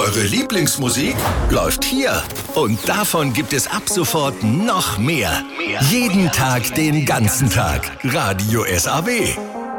Eure Lieblingsmusik läuft hier. Und davon gibt es ab sofort noch mehr. Jeden Tag, den ganzen Tag. Radio SAW.